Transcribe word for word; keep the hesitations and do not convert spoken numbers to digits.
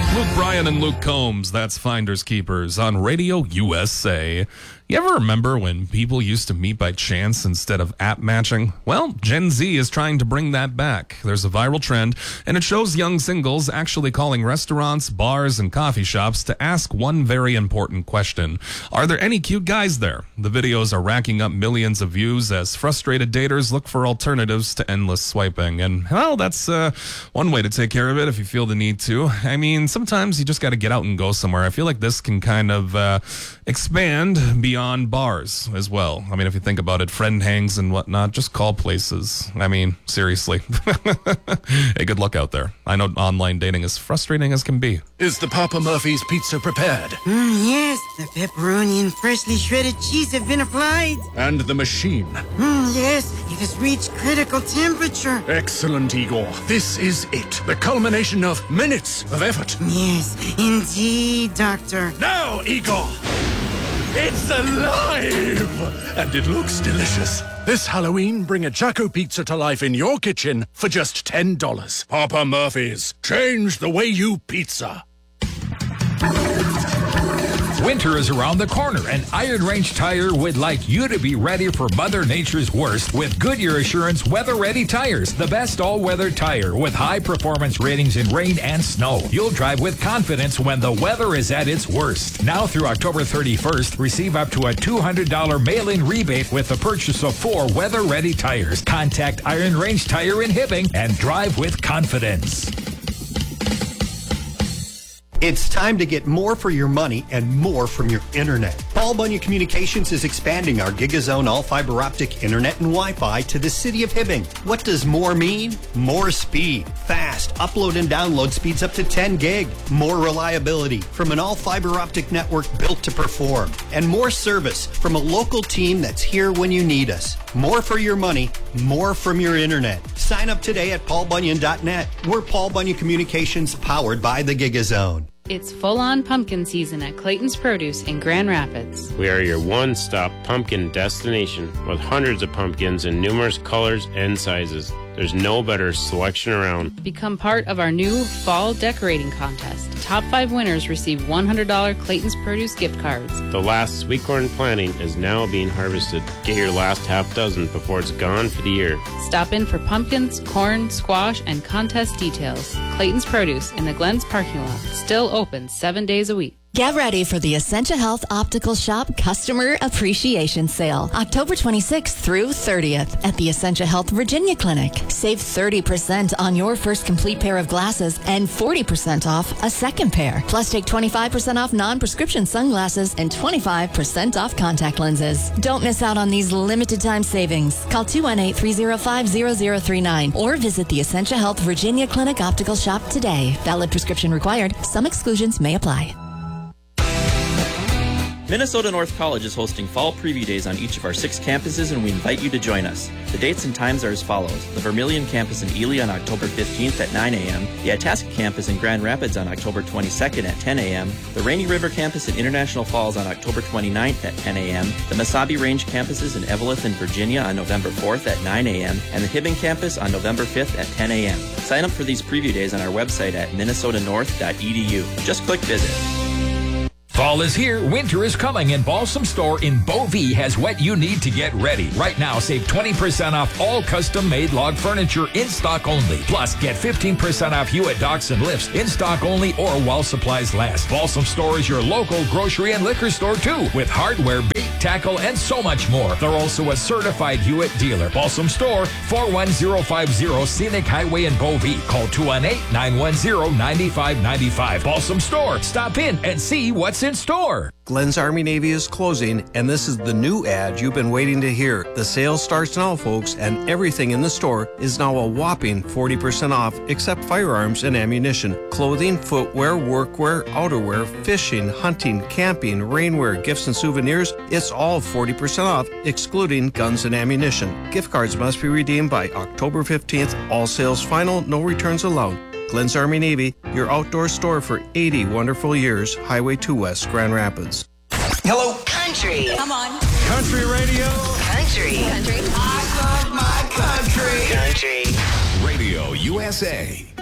Luke Bryan and Luke Combs, that's Finders Keepers on Radio U S A. You ever remember when people used to meet by chance instead of app matching? Well, Gen Z is trying to bring that back. There's a viral trend, and it shows young singles actually calling restaurants, bars, and coffee shops to ask one very important question. Are there any cute guys there? The videos are racking up millions of views as frustrated daters look for alternatives to endless swiping. And, well, that's uh, one way to take care of it if you feel the need to. I mean, sometimes you just got to get out and go somewhere. I feel like this can kind of uh, expand beyond on bars as well. I mean, if you think about it, friend hangs and whatnot, just call places. I mean, seriously. Hey, good luck out there. I know online dating is frustrating as can be. Is the Papa Murphy's pizza prepared? Mm, yes, the pepperoni and freshly shredded cheese have been applied. And the machine? Mm, yes, it has reached critical temperature. Excellent, Igor. This is it. The culmination of minutes of effort. Yes, indeed, Doctor. Now, Igor! It's alive! And it looks delicious. This Halloween, bring a Jacko Pizza to life in your kitchen for just ten dollars. Papa Murphy's. Change the way you pizza. Winter is around the corner, and Iron Range Tire would like you to be ready for Mother Nature's worst with Goodyear Assurance Weather Ready Tires, the best all-weather tire with high performance ratings in rain and snow. You'll drive with confidence when the weather is at its worst. Now through October thirty-first, receive up to a two hundred dollars mail-in rebate with the purchase of four Weather Ready tires. Contact Iron Range Tire in Hibbing and drive with confidence. It's time to get more for your money and more from your internet. Paul Bunyan Communications is expanding our GigaZone all-fiber optic internet and Wi-Fi to the city of Hibbing. What does more mean? More speed. Fast. Upload and download speeds up to ten gig. More reliability from an all-fiber optic network built to perform. And more service from a local team that's here when you need us. More for your money, more from your internet. Sign up today at paul bunyan dot net. We're Paul Bunyan Communications, powered by the GigaZone. It's full-on pumpkin season at Clayton's Produce in Grand Rapids. We are your one-stop pumpkin destination with hundreds of pumpkins in numerous colors and sizes. There's no better selection around. Become part of our new fall decorating contest. Top five winners receive one hundred dollars Clayton's Produce gift cards. The last sweet corn planting is now being harvested. Get your last half dozen before it's gone for the year. Stop in for pumpkins, corn, squash, and contest details. Clayton's Produce in the Glens parking lot. Still open seven days a week. Get ready for the Essentia Health Optical Shop Customer Appreciation Sale, October twenty-sixth through thirtieth at the Essentia Health Virginia Clinic. Save thirty percent on your first complete pair of glasses and forty percent off a second pair. Plus, take twenty-five percent off non-prescription sunglasses and twenty-five percent off contact lenses. Don't miss out on these limited time savings. Call two one eight, three zero five, zero zero three nine or visit the Essentia Health Virginia Clinic Optical Shop today. Valid prescription required. Some exclusions may apply. Minnesota North College is hosting fall preview days on each of our six campuses, and we invite you to join us. The dates and times are as follows. The Vermilion campus in Ely on October fifteenth at nine a.m., the Itasca campus in Grand Rapids on October twenty-second at ten a.m., the Rainy River campus in International Falls on October twenty-ninth at ten a.m., the Mesabi Range campuses in Eveleth and Virginia on November fourth at nine a.m., and the Hibbing campus on November fifth at ten a.m. Sign up for these preview days on our website at minnesota north dot e d u. Just click visit. Fall is here, winter is coming, and Balsam Store in Beauvais has what you need to get ready. Right now, save twenty percent off all custom-made log furniture in stock only. Plus, get fifteen percent off Hewitt docks and lifts in stock only or while supplies last. Balsam Store is your local grocery and liquor store, too, with hardware, bait, tackle, and so much more. They're also a certified Hewitt dealer. Balsam Store, four one zero five zero Scenic Highway in Beauvais. Call two one eight, nine one zero, nine five nine five. Balsam Store. Stop in and see what's in store. Glenn's Army Navy is closing, and this is the new ad you've been waiting to hear. The sale starts now, folks, and everything in the store is now a whopping forty percent off, except firearms and ammunition, clothing, footwear, workwear, outerwear, fishing, hunting, camping, rainwear, gifts and souvenirs. It's all forty percent off, excluding guns and ammunition. Gift cards must be redeemed by October fifteenth. All sales final, no returns allowed. Glenn's Army Navy, your outdoor store for eighty wonderful years. Highway two West, Grand Rapids. Hello. Country. Come on. Country radio. Country. Country. I love my country. Country. Radio U S A.